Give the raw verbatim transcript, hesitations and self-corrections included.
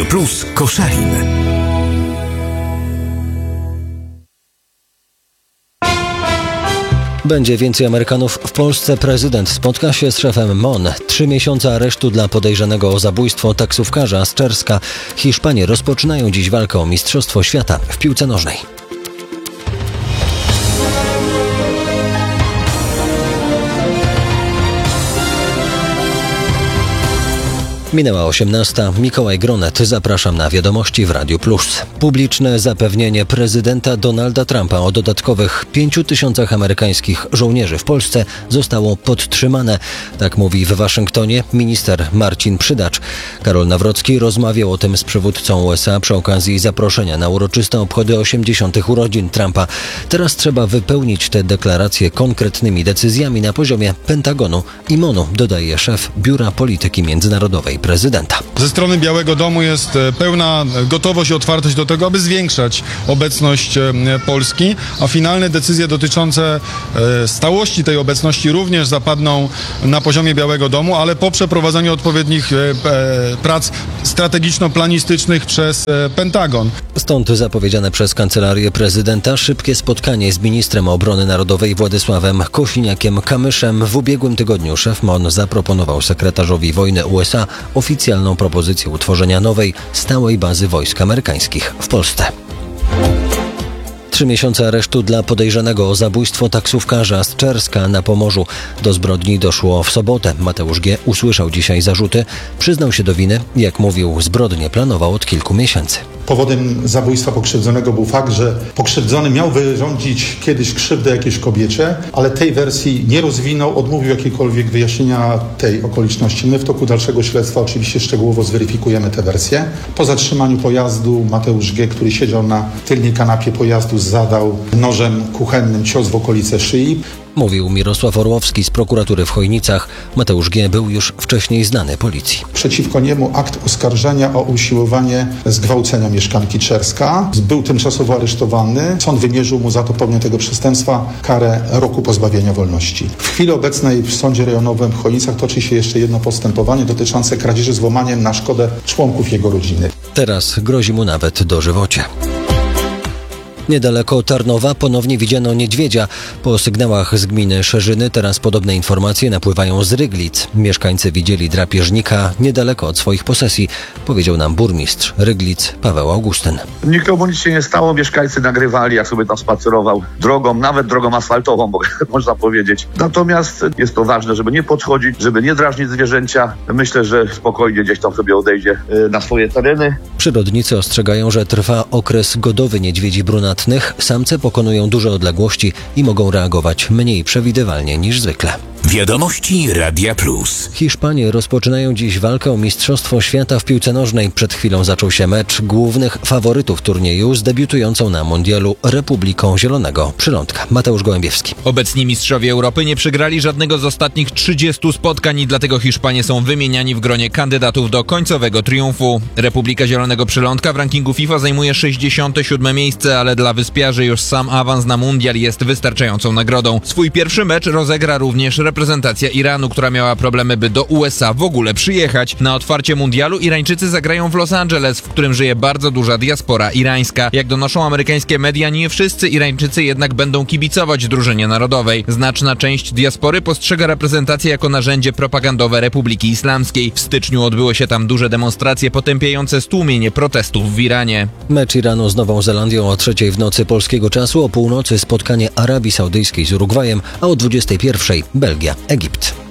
Radio Plus Koszalin. Będzie więcej Amerykanów w Polsce. Prezydent spotka się z szefem M O N. Trzy miesiące aresztu dla podejrzanego o zabójstwo taksówkarza z Czerska. Hiszpanie rozpoczynają dziś walkę o Mistrzostwo Świata w piłce nożnej. Minęła osiemnasta. Mikołaj Gronet. Zapraszam na wiadomości w Radiu Plus. Publiczne zapewnienie prezydenta Donalda Trumpa o dodatkowych pięciu tysiącach amerykańskich żołnierzy w Polsce zostało podtrzymane. Tak mówi w Waszyngtonie minister Marcin Przydacz. Karol Nawrocki rozmawiał o tym z przywódcą U S A przy okazji zaproszenia na uroczyste obchody osiemdziesiątych urodzin Trumpa. Teraz trzeba wypełnić te deklaracje konkretnymi decyzjami na poziomie Pentagonu i M O N-u, dodaje szef Biura Polityki Międzynarodowej prezydenta. Ze strony Białego Domu jest pełna gotowość i otwartość do tego, aby zwiększać obecność Polski, a finalne decyzje dotyczące stałości tej obecności również zapadną na poziomie Białego Domu, ale po przeprowadzeniu odpowiednich prac strategiczno-planistycznych przez Pentagon. Stąd zapowiedziane przez Kancelarię Prezydenta szybkie spotkanie z ministrem obrony narodowej Władysławem Kosiniakiem-Kamyszem. W ubiegłym tygodniu szef M O N zaproponował sekretarzowi wojny U S A oficjalną propozycję utworzenia nowej, stałej bazy wojsk amerykańskich w Polsce. Trzy miesiące aresztu dla podejrzanego o zabójstwo taksówkarza z Czerska na Pomorzu. Do zbrodni doszło w sobotę. Mateusz G. usłyszał dzisiaj zarzuty. Przyznał się do winy. Jak mówił, zbrodnię planował od kilku miesięcy. Powodem zabójstwa pokrzywdzonego był fakt, że pokrzywdzony miał wyrządzić kiedyś krzywdę jakiejś kobiecie, ale tej wersji nie rozwinął, odmówił jakiekolwiek wyjaśnienia tej okoliczności. My w toku dalszego śledztwa oczywiście szczegółowo zweryfikujemy tę wersję. Po zatrzymaniu pojazdu Mateusz G., który siedział na tylnej kanapie pojazdu, zadał nożem kuchennym cios w okolice szyi. Mówił Mirosław Orłowski z prokuratury w Chojnicach. Mateusz G. był już wcześniej znany policji. Przeciwko niemu akt oskarżenia o usiłowanie zgwałcenia mieszkanki Czerska. Był tymczasowo aresztowany. Sąd wymierzył mu za to pełnię tego przestępstwa karę roku pozbawienia wolności. W chwili obecnej w Sądzie Rejonowym w Chojnicach toczy się jeszcze jedno postępowanie dotyczące kradzieży z włamaniem na szkodę członków jego rodziny. Teraz grozi mu nawet dożywocie. Niedaleko Tarnowa ponownie widziano niedźwiedzia. Po sygnałach z gminy Szerzyny teraz podobne informacje napływają z Ryglic. Mieszkańcy widzieli drapieżnika niedaleko od swoich posesji, powiedział nam burmistrz Ryglic Paweł Augustyn. Nikomu nic się nie stało, mieszkańcy nagrywali, jak sobie tam spacerował drogą, nawet drogą asfaltową, bo można powiedzieć. Natomiast jest to ważne, żeby nie podchodzić, żeby nie drażnić zwierzęcia. Myślę, że spokojnie gdzieś tam sobie odejdzie na swoje tereny. Przyrodnicy ostrzegają, że trwa okres godowy niedźwiedzi brunatnych. Samce pokonują duże odległości i mogą reagować mniej przewidywalnie niż zwykle. Wiadomości Radia Plus. Hiszpanie rozpoczynają dziś walkę o Mistrzostwo Świata w piłce nożnej. Przed chwilą zaczął się mecz głównych faworytów turnieju z debiutującą na mundialu Republiką Zielonego Przylądka. Mateusz Gołębiewski. Obecni mistrzowie Europy nie przegrali żadnego z ostatnich trzydziestu spotkań i dlatego Hiszpanie są wymieniani w gronie kandydatów do końcowego triumfu. Republika Zielonego Przylądka w rankingu FIFA zajmuje sześćdziesiąte siódme miejsce, ale dla wyspiarzy już sam awans na mundial jest wystarczającą nagrodą. Swój pierwszy mecz rozegra również reprezentacja Iranu, która miała problemy, by do U S A w ogóle przyjechać. Na otwarcie mundialu Irańczycy zagrają w Los Angeles, w którym żyje bardzo duża diaspora irańska. Jak donoszą amerykańskie media, nie wszyscy Irańczycy jednak będą kibicować drużynie narodowej. Znaczna część diaspory postrzega reprezentację jako narzędzie propagandowe Republiki Islamskiej. W styczniu odbyły się tam duże demonstracje potępiające stłumienie protestów w Iranie. Mecz Iranu z Nową Zelandią o trzeciej w nocy polskiego czasu, o północy spotkanie Arabii Saudyjskiej z Urugwajem, a o dwudziestej pierwszej Belgia, Egipt.